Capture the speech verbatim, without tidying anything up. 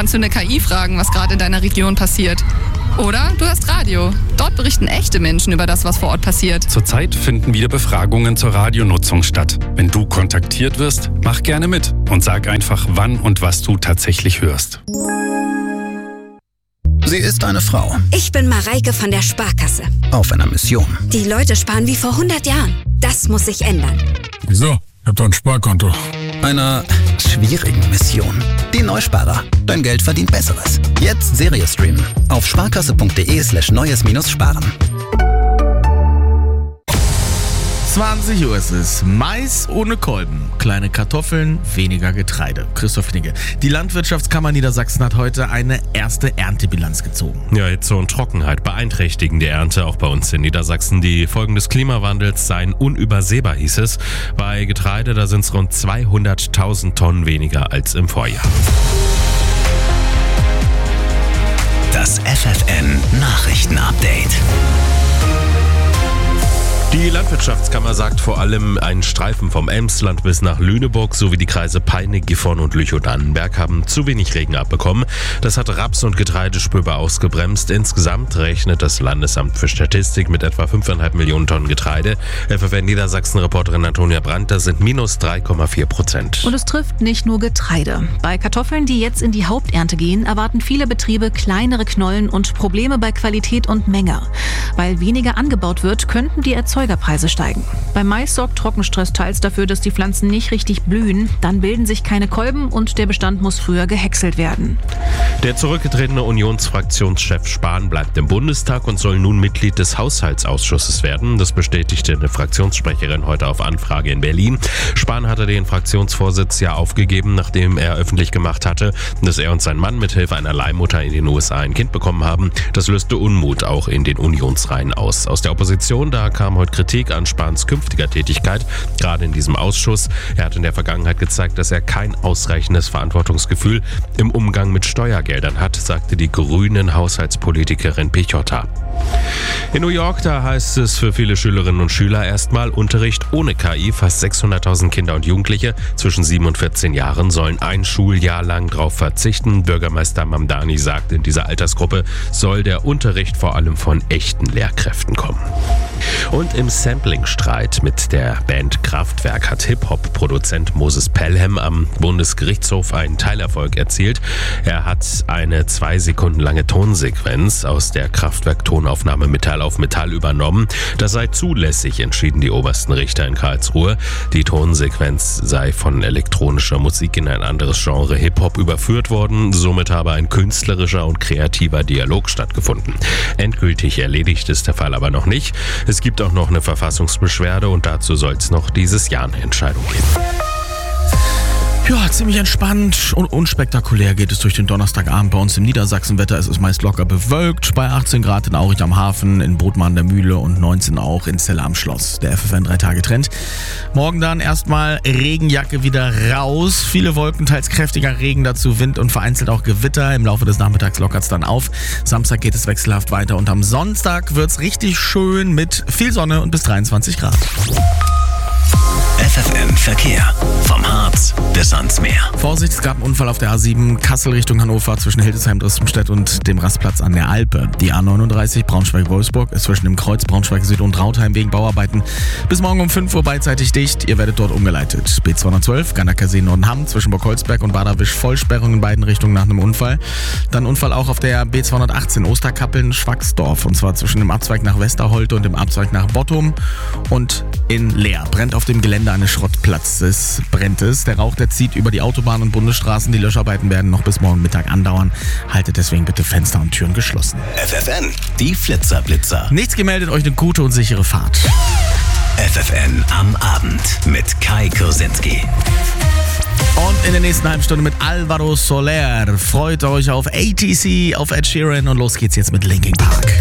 kannst du eine K I fragen, was gerade in deiner Region passiert. Oder du hast Radio. Dort berichten echte Menschen über das, was vor Ort passiert. Zurzeit finden wieder Befragungen zur Radionutzung statt. Wenn du kontaktiert wirst, mach gerne mit und sag einfach, wann und was du tatsächlich hörst. Sie ist eine Frau. Ich bin Mareike von der Sparkasse. Auf einer Mission. Die Leute sparen wie vor hundert Jahren. Das muss sich ändern. Wieso? Ich hab doch ein Sparkonto. Einer schwierigen Mission. Die Neusparer. Dein Geld verdient Besseres. Jetzt Serie streamen. Auf sparkasse.de slash neues minus sparen. zwanzig Uhr ist es. Mais ohne Kolben. Kleine Kartoffeln, weniger Getreide. Christoph Knigge. Die Landwirtschaftskammer Niedersachsen hat heute eine erste Erntebilanz gezogen. Ja, Hitze und Trockenheit beeinträchtigen die Ernte auch bei uns in Niedersachsen. Die Folgen des Klimawandels seien unübersehbar, hieß es. Bei Getreide, da sind es rund zweihunderttausend Tonnen weniger als im Vorjahr. Das F F N Nachrichtenupdate. Die Landwirtschaftskammer sagt vor allem, ein Streifen vom Emsland bis nach Lüneburg sowie die Kreise Peine, Gifhorn und Lüchow-Dannenberg haben zu wenig Regen abbekommen. Das hat Raps- und Getreide spürbar ausgebremst. Insgesamt rechnet das Landesamt für Statistik mit etwa fünf Komma fünf Millionen Tonnen Getreide. F F N Niedersachsen-Reporterin Antonia Brandt, das sind minus drei Komma vier Prozent. Und es trifft nicht nur Getreide. Bei Kartoffeln, die jetzt in die Haupternte gehen, erwarten viele Betriebe kleinere Knollen und Probleme bei Qualität und Menge. Weil weniger angebaut wird, könnten die Erzeugerpreise steigen. Beim Mais sorgt Trockenstress teils dafür, dass die Pflanzen nicht richtig blühen. Dann bilden sich keine Kolben und der Bestand muss früher gehäckselt werden. Der zurückgetretene Unionsfraktionschef Spahn bleibt im Bundestag und soll nun Mitglied des Haushaltsausschusses werden. Das bestätigte eine Fraktionssprecherin heute auf Anfrage in Berlin. Spahn hatte den Fraktionsvorsitz ja aufgegeben, nachdem er öffentlich gemacht hatte, dass er und sein Mann mithilfe einer Leihmutter in den U S A ein Kind bekommen haben. Das löste Unmut auch in den Unionsreihen aus. Aus der Opposition, da kam heute Kritik an Spahns künftiger Tätigkeit, gerade in diesem Ausschuss. Er hat in der Vergangenheit gezeigt, dass er kein ausreichendes Verantwortungsgefühl im Umgang mit Steuergeldern hat, sagte die grünen Haushaltspolitikerin Pichotta. In New York, da heißt es für viele Schülerinnen und Schüler erstmal Unterricht ohne K I. Fast sechshunderttausend Kinder und Jugendliche zwischen sieben und vierzehn Jahren sollen ein Schuljahr lang darauf verzichten. Bürgermeister Mamdani sagt, in dieser Altersgruppe soll der Unterricht vor allem von echten Lehrkräften kommen. Und im Sampling-Streit mit der Band Kraftwerk hat Hip-Hop-Produzent Moses Pelham am Bundesgerichtshof einen Teilerfolg erzielt. Er hat eine zwei Sekunden lange Tonsequenz aus der Kraftwerk-Tonaufnahme Metall auf Metall übernommen. Das sei zulässig, entschieden die obersten Richter in Karlsruhe. Die Tonsequenz sei von elektronischer Musik in ein anderes Genre Hip-Hop überführt worden. Somit habe ein künstlerischer und kreativer Dialog stattgefunden. Endgültig erledigt ist der Fall aber noch nicht. Es gibt auch noch eine Verfassungsbeschwerde und dazu soll es noch dieses Jahr eine Entscheidung geben. Ja, ziemlich entspannt und unspektakulär geht es durch den Donnerstagabend bei uns im Niedersachsenwetter. Es ist meist locker bewölkt, bei achtzehn Grad in Aurich am Hafen, in Bodmer an der Mühle und neunzehn auch in Celle am Schloss. Der F F N drei Tage Trend. Morgen dann erstmal Regenjacke wieder raus. Viele Wolken, teils kräftiger Regen, dazu Wind und vereinzelt auch Gewitter. Im Laufe des Nachmittags lockert es dann auf. Samstag geht es wechselhaft weiter und am Sonntag wird es richtig schön mit viel Sonne und bis dreiundzwanzig Grad. F F N Verkehr. Vom Harz bis ans Meer. Vorsicht, es gab einen Unfall auf der A sieben Kassel Richtung Hannover zwischen Hildesheim, Dresdenstedt und dem Rastplatz an der Alpe. Die A neununddreißig Braunschweig-Wolfsburg ist zwischen dem Kreuz Braunschweig-Süd und Rautheim wegen Bauarbeiten bis morgen um fünf Uhr beidseitig dicht. Ihr werdet dort umgeleitet. B zweihundertzwölf Ganderkersee Nordenham zwischen Burgholzberg und Baderwisch Vollsperrung in beiden Richtungen nach einem Unfall. Dann Unfall auch auf der B zweihundertachtzehn Osterkappeln-Schwacksdorf und zwar zwischen dem Abzweig nach Westerholte und dem Abzweig nach Bottum und in Leer. Brennt auf dem Gelände eines Schrottplatzes brennt es. Der Rauch, der zieht über die Autobahn und Bundesstraßen. Die Löscharbeiten werden noch bis morgen Mittag andauern. Haltet deswegen bitte Fenster und Türen geschlossen. F F N, die Flitzerblitzer. Nichts gemeldet, euch eine gute und sichere Fahrt. F F N am Abend mit Kai Kursinski. Und in der nächsten halben Stunde mit Alvaro Soler. Freut euch auf A T C, auf Ed Sheeran und los geht's jetzt mit Linkin Park.